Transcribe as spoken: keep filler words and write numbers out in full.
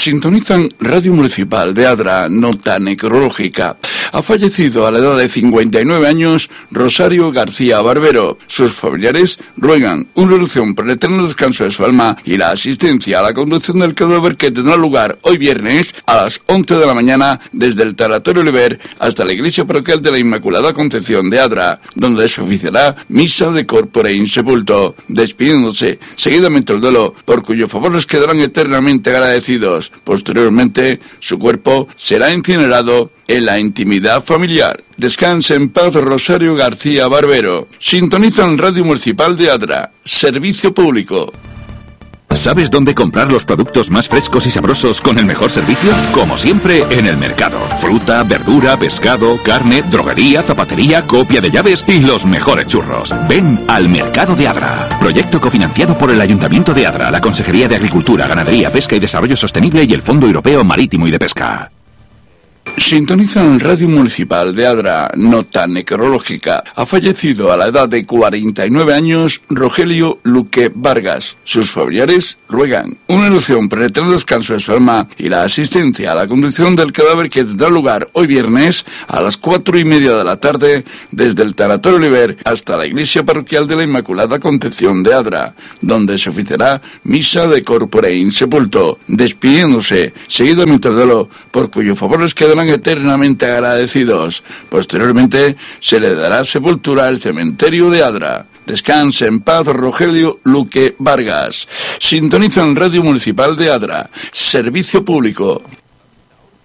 Sintonizan Radio Municipal de Adra, nota necrológica. Ha fallecido a la edad de cincuenta y nueve años Rosario García Barbero. Sus familiares ruegan una oración por el eterno descanso de su alma y la asistencia a la conducción del cadáver, que tendrá lugar hoy viernes a las once de la mañana desde el Tanatorio Oliver hasta la Iglesia Parroquial de la Inmaculada Concepción de Adra, donde se oficiará misa de corpore insepulto, despidiéndose seguidamente el duelo, por cuyo favor les quedarán eternamente agradecidos. Posteriormente, su cuerpo será incinerado en la intimidad familiar. Descanse en paz Rosario García Barbero. Sintonizan Radio Municipal de Adra, servicio público. ¿Sabes dónde comprar los productos más frescos y sabrosos con el mejor servicio? Como siempre, en el mercado. Fruta, verdura, pescado, carne, droguería, zapatería, copia de llaves y los mejores churros. Ven al Mercado de Adra. Proyecto cofinanciado por el Ayuntamiento de Adra, la Consejería de Agricultura, Ganadería, Pesca y Desarrollo Sostenible y el Fondo Europeo Marítimo y de Pesca. Sintonizan Radio Municipal de Adra, nota necrológica. Ha fallecido a la edad de cuarenta y nueve años Rogelio Luque Vargas. Sus familiares ruegan una oración por el eterno descanso de su alma y la asistencia a la conducción del cadáver, que tendrá lugar hoy viernes a las cuatro y media de la tarde desde el Tanatorio Oliver hasta la Iglesia Parroquial de la Inmaculada Concepción de Adra, donde se oficiará misa de corpore insepulto, despidiéndose seguidamente del duelo, por cuyo favor les quedarán eternamente agradecidos. Posteriormente se le dará sepultura al cementerio de Adra. Descanse en paz Rogelio Luque Vargas. Sintonizan Radio Municipal de Adra, servicio público.